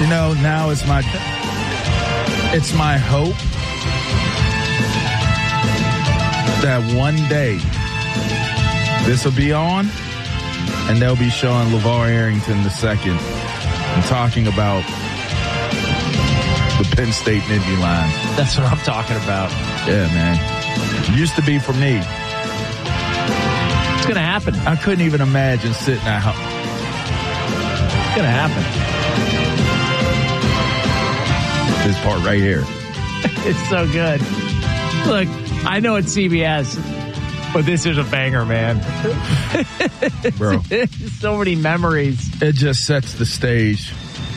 Now it's my hope that one day this will be on and they'll be showing LeVar Arrington II and talking about the Penn State Nittany Lions. That's what I'm talking about. Yeah, man. It used to be for me. It's going to happen. I couldn't even imagine sitting at home. It's going to happen. This part right here. It's so good. Look, I know it's CBS, but this is a banger, man. Bro. So many memories. It just sets the stage.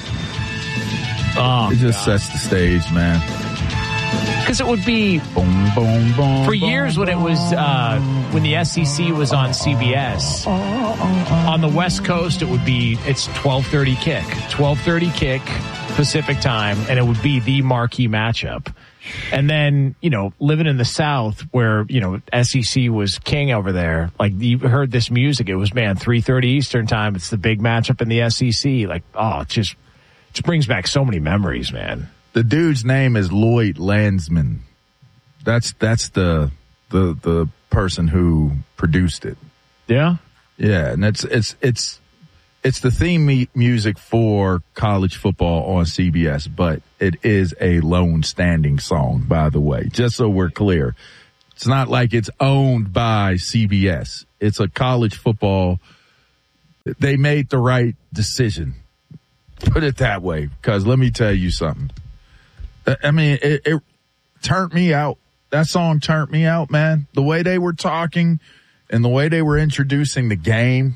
Oh, it just sets the stage, man. Because it would be boom, boom, boom, for years when it was when the SEC was on CBS on the West Coast. It's 12:30 kick, 12:30 kick Pacific time, and it would be the marquee matchup. And then living in the South where SEC was king over there, like you heard this music, it was 3:30 Eastern time. It's the big matchup in the SEC. Like it just brings back so many memories, man. The dude's name is Lloyd Landsman. That's the person who produced it. Yeah? Yeah, and it's the theme music for college football on CBS, but it is a lone standing song, by the way, just so we're clear. It's not like it's owned by CBS. It's a college football. They made the right decision. Put it that way, because let me tell you something. I mean, it turned me out. That song turned me out, man. The way they were talking and the way they were introducing the game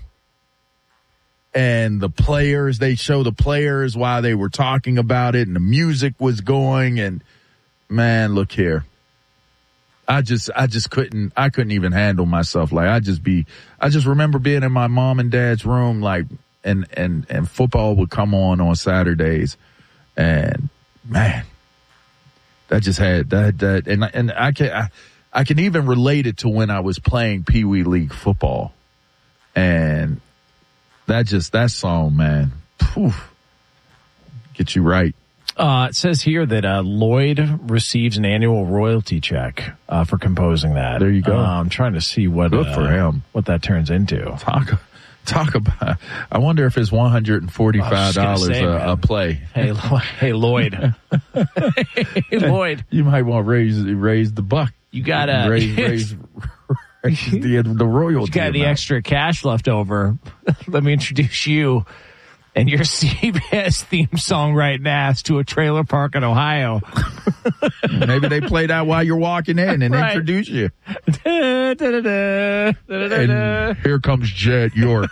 and the players, they show the players while they were talking about it and the music was going. And man, look here. I just couldn't even handle myself. Like I just remember being in my mom and dad's room, like, and football would come on Saturdays, and man, that just had that and I can even relate it to when I was playing Pee Wee League football, and that song, man, poof, get you right. It says here that Lloyd receives an annual royalty check for composing that. There you go. I'm trying to see what good for him, what that turns into. Talk about. I wonder if it's $145 a play. Hey, Lloyd. Hey, Lloyd. You might want to raise the buck. You gotta raise the royalty. You got the extra cash left over. Let me introduce you and your CBS theme song right now to a trailer park in Ohio. Maybe they play that while you're walking in and right. Introduce you. And here comes Jet York.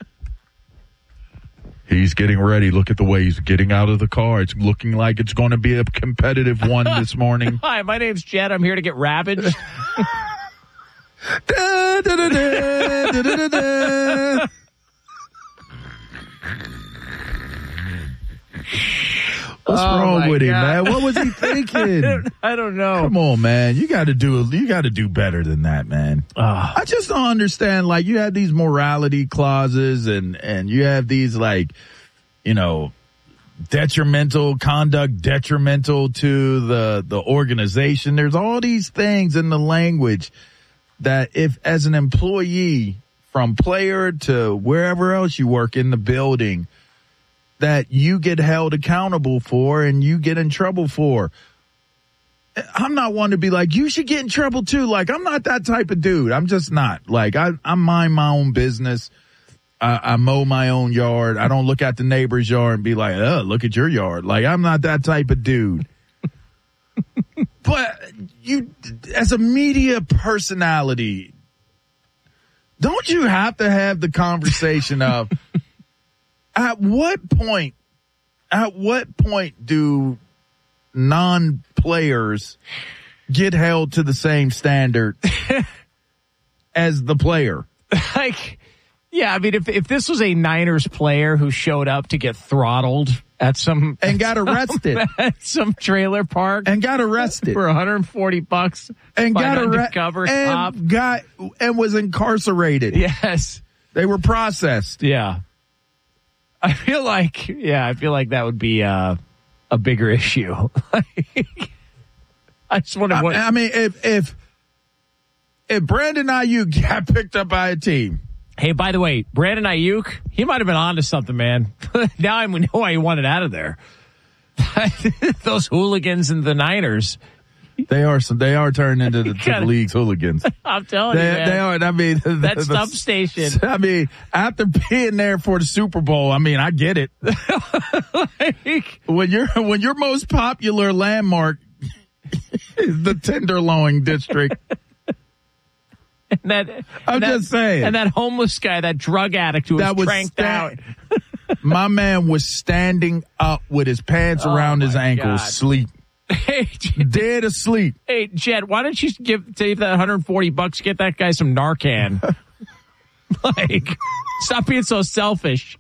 He's getting ready. Look at the way he's getting out of the car. It's looking like it's going to be a competitive one this morning. Hi, my name's Jet. I'm here to get ravaged. What's wrong with him, man? What was he thinking? I don't know. Come on, man. You got to do better than that, man. I just don't understand. Like, you have these morality clauses and you have these, like, detrimental to the organization. There's all these things in the language that if as an employee from player to wherever else you work in the building, that you get held accountable for and you get in trouble for. I'm not one to be like, you should get in trouble too. Like, I'm not that type of dude. I'm just not. Like, I mind my own business. I mow my own yard. I don't look at the neighbor's yard and be like, look at your yard. Like, I'm not that type of dude. But you, as a media personality, don't you have to have the conversation of, At what point do non-players get held to the same standard as the player? Like, yeah, I mean, if this was a Niners player who showed up to get throttled at some and got arrested at some trailer park and got arrested for $140 and got undercover cop and was incarcerated. Yes, they were processed. Yeah. I feel like that would be a bigger issue. I just wonder what. I mean, if Brandon Ayuk got picked up by a team. Hey, by the way, Brandon Ayuk, he might have been onto something, man. Now I know why he wanted out of there. Those hooligans in the Niners. They are turning into the league's hooligans. I'm telling you, man. They are. I mean, that substation. I mean, after being there for the Super Bowl, I mean, I get it. When your most popular landmark is the Tenderloin district. Just saying. And that homeless guy, that drug addict who was cranked out. My man was standing up with his pants around his ankles, sleep. Hey, dead asleep. Hey, Jed, why don't you save that $140, get that guy some Narcan? Stop being so selfish.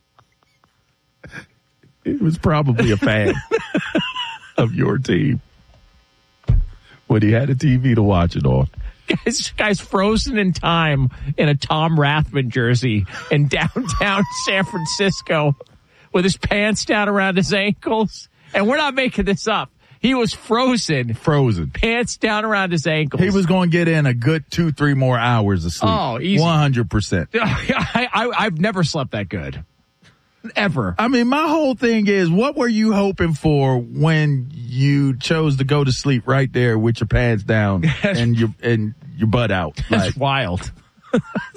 He was probably a fan of your team when he had a TV to watch it on. Guy's frozen in time in a Tom Rathman jersey in downtown San Francisco with his pants down around his ankles. And we're not making this up. He was frozen. Pants down around his ankles. He was going to get in a good 2-3 more hours of sleep. Oh, easy. 100%. I've never slept that good. Ever. I mean, my whole thing is, what were you hoping for when you chose to go to sleep right there with your pants down and your butt out? That's wild.